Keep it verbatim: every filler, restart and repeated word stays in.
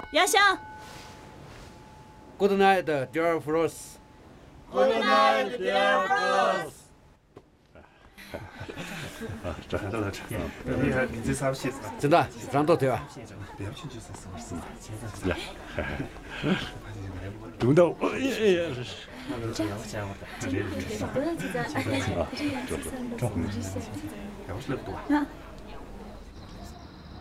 亚香。 Good night, dear friends. Good night, dear friends. 啊，这还了这，你看你这啥写的？ 真的，让到对吧？ 别去就是什么事嘛？呀，懂到，哎呀，这是。这样这样的，这这这。啊，这这。要是那么多。